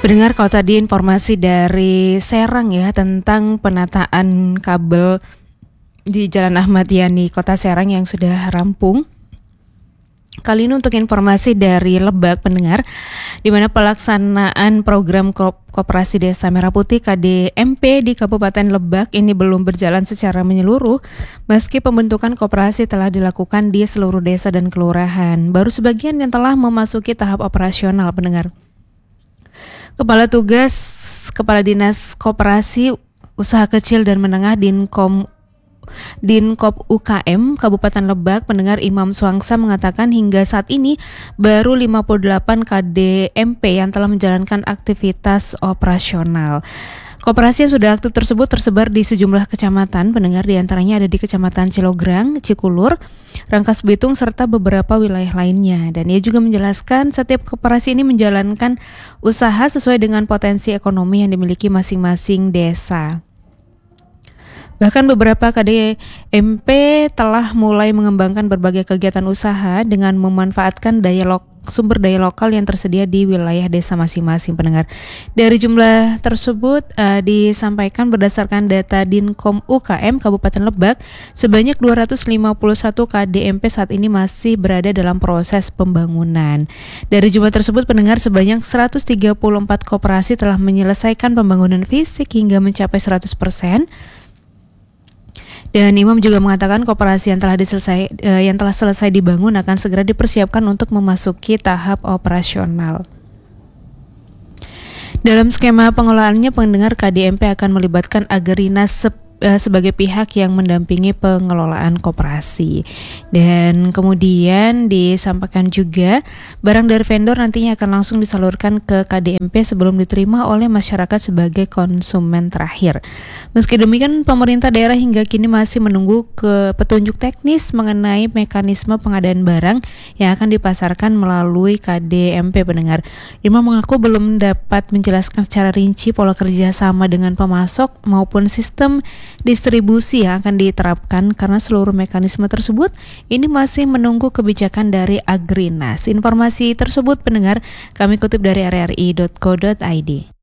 Pendengar, kalau tadi informasi dari Serang ya tentang penataan kabel di Jalan Ahmad Yani, Kota Serang yang sudah rampung. Kali ini untuk informasi dari Lebak, pendengar, di mana pelaksanaan program Koperasi Desa Merah Putih KDMP di Kabupaten Lebak ini belum berjalan secara menyeluruh, meski pembentukan koperasi telah dilakukan di seluruh desa dan kelurahan. Baru sebagian yang telah memasuki tahap operasional, pendengar. Kepala Dinas Koperasi Usaha Kecil dan Menengah Dinkop UKM Kabupaten Lebak, pendengar, Imam Suangsa mengatakan hingga saat ini baru 58 KDMP yang telah menjalankan aktivitas operasional. Koperasi yang sudah aktif tersebut tersebar di sejumlah kecamatan, pendengar, diantaranya ada di Kecamatan Cilograng, Cikulur, Rangkas Bitung, serta beberapa wilayah lainnya. Dan ia juga menjelaskan setiap koperasi ini menjalankan usaha sesuai dengan potensi ekonomi yang dimiliki masing-masing desa. Bahkan beberapa KDMP telah mulai mengembangkan berbagai kegiatan usaha dengan memanfaatkan sumber daya lokal yang tersedia di wilayah desa masing-masing, pendengar. Dari jumlah tersebut disampaikan berdasarkan data Dinkom UKM Kabupaten Lebak, sebanyak 251 KDMP saat ini masih berada dalam proses pembangunan. Dari jumlah tersebut, pendengar, sebanyak 134 koperasi telah menyelesaikan pembangunan fisik hingga mencapai 100%. Dan Imam juga mengatakan koperasi yang telah selesai dibangun akan segera dipersiapkan untuk memasuki tahap operasional. Dalam skema pengelolaannya, pendengar, KDMP akan melibatkan Agrinas sebagai pihak yang mendampingi pengelolaan koperasi. Dan kemudian disampaikan juga barang dari vendor nantinya akan langsung disalurkan ke KDMP sebelum diterima oleh masyarakat sebagai konsumen terakhir. Meski demikian, pemerintah daerah hingga kini masih menunggu petunjuk teknis mengenai mekanisme pengadaan barang yang akan dipasarkan melalui KDMP, pendengar. Imam mengaku belum dapat menjelaskan secara rinci pola kerja sama dengan pemasok maupun sistem distribusi yang akan diterapkan karena seluruh mekanisme tersebut ini masih menunggu kebijakan dari Agrinas. Informasi tersebut, pendengar, kami kutip dari rri.co.id.